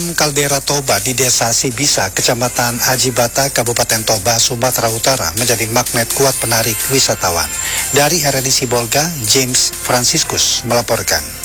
Makam Kaldera Toba di Desa Sibisa, Kecamatan Ajibata, Kabupaten Toba, Sumatera Utara menjadi magnet kuat penarik wisatawan. Dari RRI Sibolga, James Franciscus melaporkan.